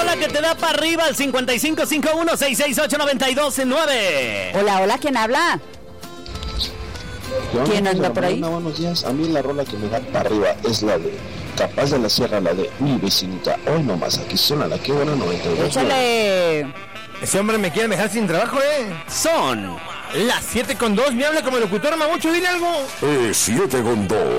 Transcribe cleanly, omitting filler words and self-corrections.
rola que te da para arriba al 5551-668-929. Hola, ¿quién habla? ¿Quién anda por ahí? Buenos días. A mí la rola que me da para arriba es la de Capaz de la Sierra, la de Mi Vecinita. Hoy nomás, aquí suena la que buena 92. Échale. Ese hombre me quiere dejar sin trabajo, Son las 7:02. Me habla como locutor, mamucho, dile algo. 7:02.